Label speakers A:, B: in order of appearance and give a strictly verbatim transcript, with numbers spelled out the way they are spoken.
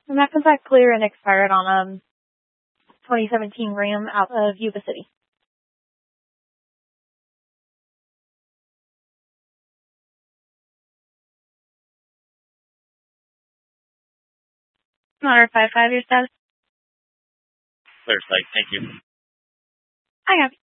A: And that comes back clear and expired on um twenty seventeen Ram out of Yuba City. Honor five five, your status.
B: Clear site, thank you.
A: I have you.